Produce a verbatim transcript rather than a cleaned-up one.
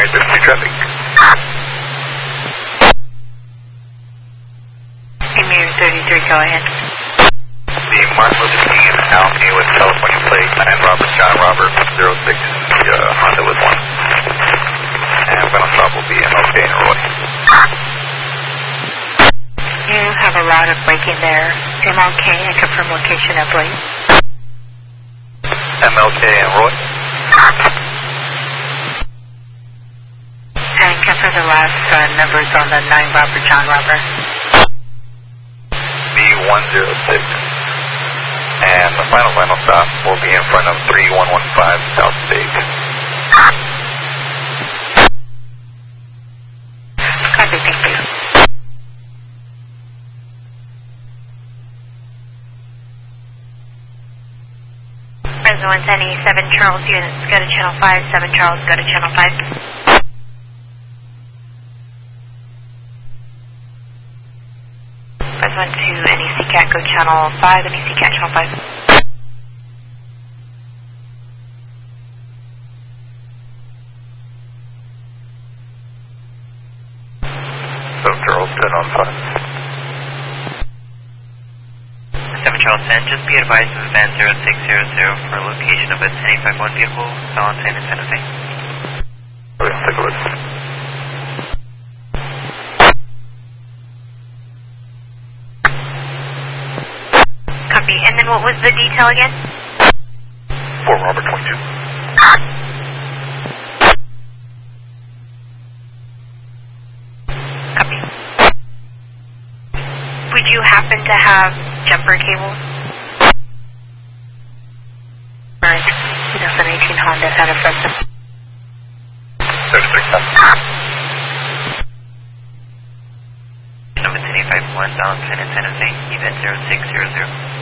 primary thirty-two traffic. Primary thirty-three, go ahead. The Martin Luther King in Alchemy with California plate, nine Robert, John Robert, zero six, the uh, Honda with one. And final stop will be M L K and Roy. You have a route of braking there. M L K and confirm location of Blake. M L K and Roy. And confirm the last uh, numbers on the nine Robert, John Robert. B one zero six. And the final final stop will be in front of three one one five South State. Copy, thank you. Fresno one ten E seven Charles units, go to channel five, seven Charles, go to channel five. Fresno one two N E C C A T, go channel five, N E C C A T, channel five. So Charles ten on five. seven Charles ten, just be advised of event zero six zero zero for location of a ten eight five one vehicle, San San and Santa Fe. Okay, take a look. Copy, and then what was the detail again? four Robert twenty-two. Copy. Would you happen to have jumper cables? Right. twenty eighteen Honda Santa Fresno. thirty-six. Number ten eight five one, San San and Santa Fe, event zero six zero zero.